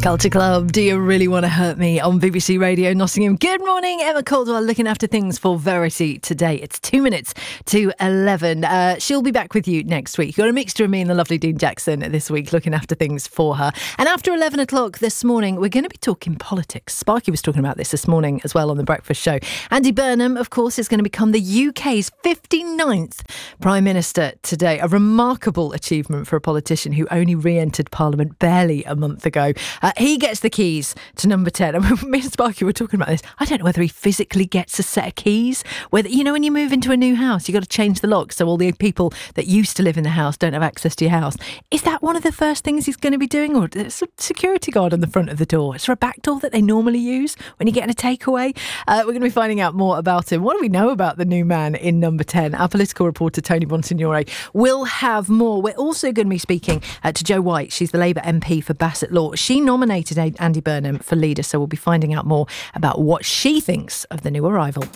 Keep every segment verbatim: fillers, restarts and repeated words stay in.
Culture Club, Do You Really Want to Hurt Me on B B C Radio Nottingham. Good morning, Emma Caldwell looking after things for Verity today. It's two minutes to eleven. Uh, she'll be back with you next week. You've got a mixture of me and the lovely Dean Jackson this week looking after things for her. And after eleven o'clock this morning, we're going to be talking politics. Sparky was talking about this this morning as well on The Breakfast Show. Andy Burnham, of course, is going to become the U K's fifty-ninth Prime Minister today. A remarkable achievement for a politician who only re-entered Parliament barely a month ago. Uh, he gets the keys to number ten. And me and Sparky were talking about this. I don't know whether he physically gets a set of keys. Whether, you know, when you move into a new house, you've got to change the lock so all the people that used to live in the house don't have access to your house. Is that one of the first things he's going to be doing? Or there's a security guard on the front of the door? Is there a back door that they normally use when you get in a takeaway? Uh, we're going to be finding out more about him. What do we know about the new man in number ten? Our political reporter, Tony Bonsignore, will have more. We're also going to be speaking uh, to Jo White. She's the Labour M P for Bassett Law. She nominated Andy Burnham for leader, so we'll be finding out more about what she thinks of the new arrival.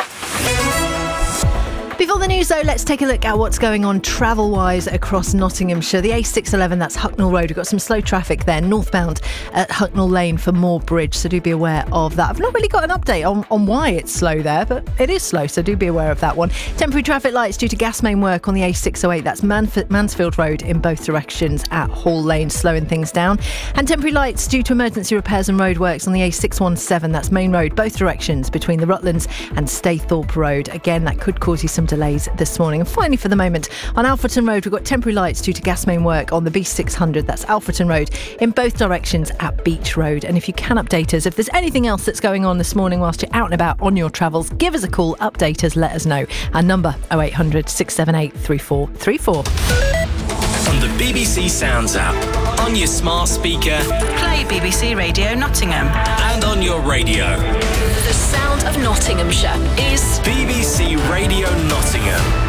Before the news, though, let's take a look at what's going on travel-wise across Nottinghamshire. The A six eleven, that's Hucknall Road. We've got some slow traffic there, northbound at Hucknall Lane for Moor Bridge, so do be aware of that. I've not really got an update on, on why it's slow there, but it is slow, so do be aware of that one. Temporary traffic lights due to gas main work on the A six oh eight. That's Manf- Mansfield Road in both directions at Hall Lane, slowing things down. And temporary lights due to emergency repairs and roadworks on the A six seventeen. That's Main Road, both directions between the Rutlands and Staythorpe Road. Again, that could cause you some delays this morning. And finally, for the moment, on Alfreton Road, we've got temporary lights due to gas main work on the B six hundred. That's Alfreton Road in both directions at Beach Road. And if you can update us, if there's anything else that's going on this morning whilst you're out and about on your travels, give us a call, update us, let us know. Our number oh eight hundred, six seven eight, three four three four. On the B B C Sounds app, on your smart speaker, play B B C Radio Nottingham, and on your radio. The sound of Nottinghamshire is B B C Radio Nottingham.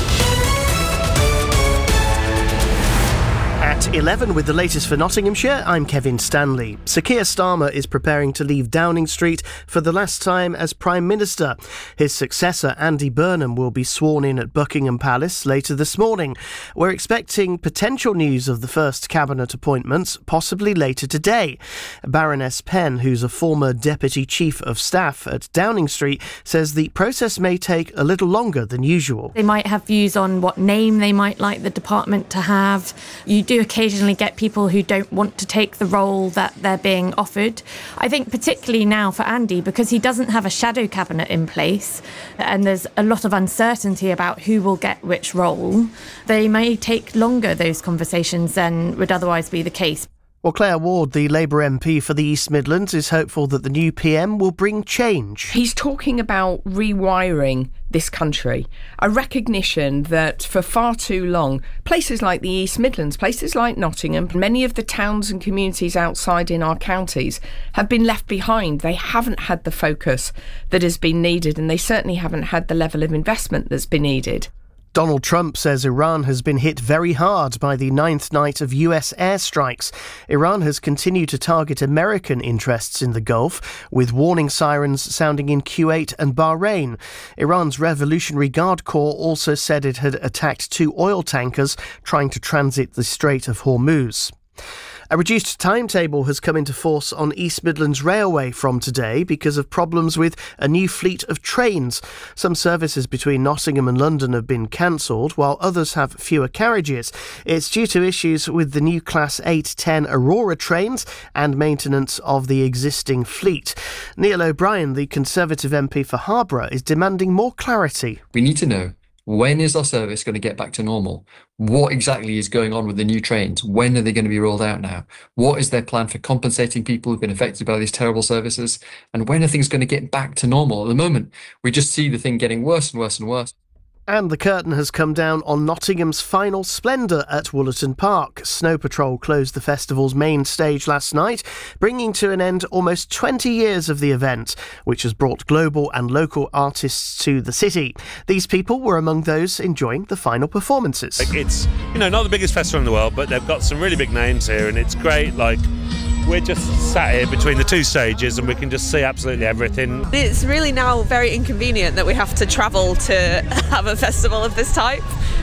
At eleven with the latest for Nottinghamshire, I'm Kevin Stanley. Sir Keir Starmer is preparing to leave Downing Street for the last time as Prime Minister. His successor, Andy Burnham, will be sworn in at Buckingham Palace later this morning. We're expecting potential news of the first cabinet appointments, possibly later today. Baroness Penn, who's a former Deputy Chief of Staff at Downing Street, says the process may take a little longer than usual. They might have views on what name they might like the department to have. You do occasionally get people who don't want to take the role that they're being offered. I think particularly now for Andy, because he doesn't have a shadow cabinet in place and there's a lot of uncertainty about who will get which role, they may take longer, those conversations, than would otherwise be the case. Well, Claire Ward, the Labour M P for the East Midlands, is hopeful that the new P M will bring change. He's talking about rewiring this country, a recognition that for far too long, places like the East Midlands, places like Nottingham, many of the towns and communities outside in our counties have been left behind. They haven't had the focus that has been needed, and they certainly haven't had the level of investment that's been needed. Donald Trump says Iran has been hit very hard by the ninth night of U S airstrikes. Iran has continued to target American interests in the Gulf, with warning sirens sounding in Kuwait and Bahrain. Iran's Revolutionary Guard Corps also said it had attacked two oil tankers trying to transit the Strait of Hormuz. A reduced timetable has come into force on East Midlands Railway from today because of problems with a new fleet of trains. Some services between Nottingham and London have been cancelled, while others have fewer carriages. It's due to issues with the new Class eight ten Aurora trains and maintenance of the existing fleet. Neil O'Brien, the Conservative M P for Harborough, is demanding more clarity. We need to know, when is our service going to get back to normal? What exactly is going on with the new trains? When are they going to be rolled out now? What is their plan for compensating people who've been affected by these terrible services? And when are things going to get back to normal? At the moment, we just see the thing getting worse and worse and worse. And the curtain has come down on Nottingham's final splendour at Woollerton Park. Snow Patrol closed the festival's main stage last night, bringing to an end almost twenty years of the event, which has brought global and local artists to the city. These people were among those enjoying the final performances. It's, you know, not the biggest festival in the world, but they've got some really big names here, and it's great. Like, we're just sat here between the two stages and we can just see absolutely everything. It's really now very inconvenient that we have to travel to have a festival of this type.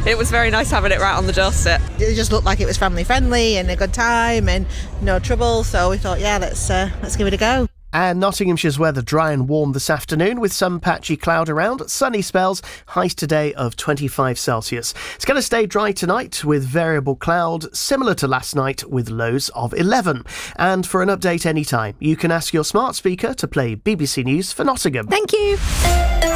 it was very nice having it right on the doorstep. It just looked like it was family friendly and a good time and no trouble, so we thought, yeah, let's uh, let's give it a go. And Nottinghamshire's weather dry and warm this afternoon with some patchy cloud around, sunny spells, highs today of twenty-five Celsius. It's going to stay dry tonight with variable cloud, similar to last night with lows of eleven. And for an update anytime, you can ask your smart speaker to play B B C News for Nottingham. Thank you.